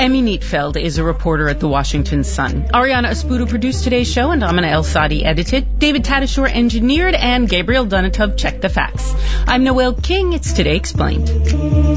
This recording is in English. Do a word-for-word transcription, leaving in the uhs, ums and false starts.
Emmy Neatfeld is a reporter at the Washington Sun. Ariana Espudo produced today's show, and Amina El Sadi edited. David Tadashore engineered, and Gabriel Donatov checked the facts. I'm Noel King. It's Today Explained.